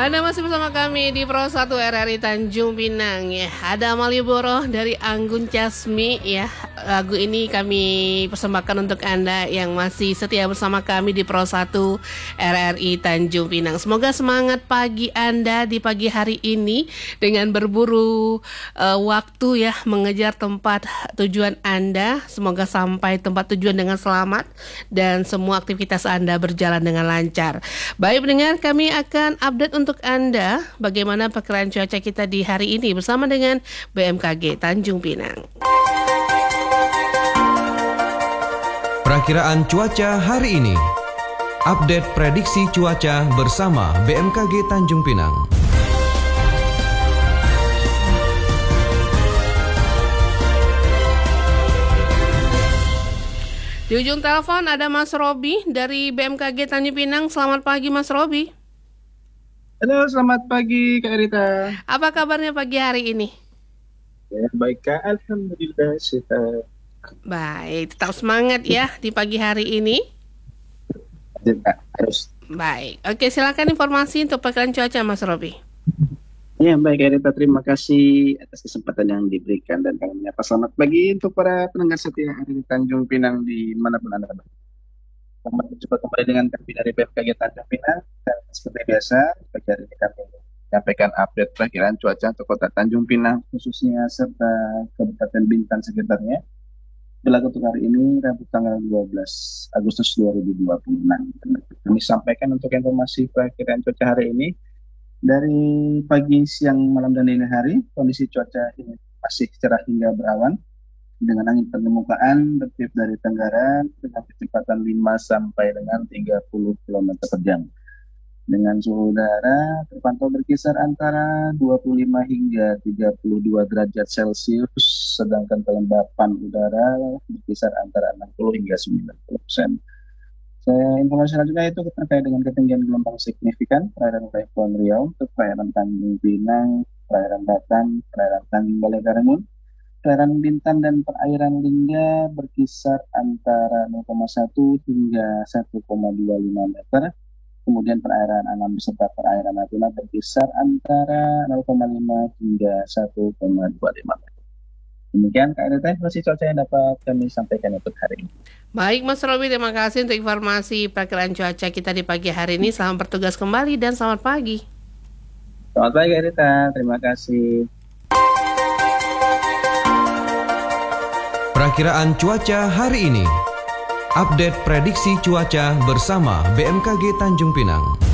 Anda masih bersama kami di Pro 1 RRI Tanjung Pinang ya. Ada Malioboro dari Anggun Casmi ya. Lagu ini kami persembahkan untuk Anda yang masih setia bersama kami di Pro 1 RRI Tanjung Pinang. Semoga semangat pagi Anda di pagi hari ini dengan berburu waktu ya, mengejar tempat tujuan Anda. Semoga sampai tempat tujuan dengan selamat dan semua aktivitas Anda berjalan dengan lancar. Baik pendengar, kami akan update untuk Anda bagaimana perkiraan cuaca kita di hari ini bersama dengan BMKG Tanjung Pinang. Perakiraan cuaca hari ini. Update prediksi cuaca bersama BMKG Tanjung Pinang. Di ujung telepon ada Mas Robi dari BMKG Tanjung Pinang. Selamat pagi Mas Robi. Halo, selamat pagi Kak Rita. Apa kabarnya pagi hari ini? Ya, baik Kak, alhamdulillah sehat. Baik, tetap semangat ya di pagi hari ini. Ya, Kak, harus. Baik, oke silakan informasi untuk perkiraan cuaca Mas Robi. Ya, baik Kak Rita, terima kasih atas kesempatan yang diberikan dan kami menyapa selamat pagi untuk para pendengar setia RRI Tanjung Pinang di manapun Anda berada. Selamat berjumpa kembali dengan kami dari BMKG Tanjung Pinang. Dan seperti biasa, pagi hari ini kami menyampaikan update perakiraan cuaca untuk kota Tanjung Pinang khususnya serta Kabupaten Bintan sekitarnya. Berlaku untuk hari ini, Rabu tanggal 12 Agustus 2026. Kami sampaikan untuk informasi perakiraan cuaca hari ini. Dari pagi, siang, malam, dan dini hari, kondisi cuaca ini masih cerah hingga berawan. Dengan angin permukaan bertiup dari tenggara dengan kecepatan 5 sampai dengan 30 km per jam. Dengan suhu udara terpantau berkisar antara 25 hingga 32 derajat Celcius, sedangkan kelembapan udara berkisar antara 60 hingga 90%. Informasi selanjutnya itu terkait dengan ketinggian gelombang signifikan perairan Kepulauan Riau untuk perairan Tanjung Pinang, perairan Batam, perairan Tanjung Balai Karimun, perairan Bintan dan perairan Lingga berkisar antara 0,1 hingga 1,25 meter. Kemudian perairan Anam beserta perairan Natuna berkisar antara 0,5 hingga 1,25 meter. Demikian Kak Rita, informasi cuaca yang dapat kami sampaikan untuk hari ini. Baik Mas Robi, terima kasih untuk informasi perkiraan cuaca kita di pagi hari ini. Selamat bertugas kembali dan selamat pagi. Selamat pagi Kak Rita, terima kasih. Perakiraan cuaca hari ini. Update prediksi cuaca bersama BMKG Tanjung Pinang.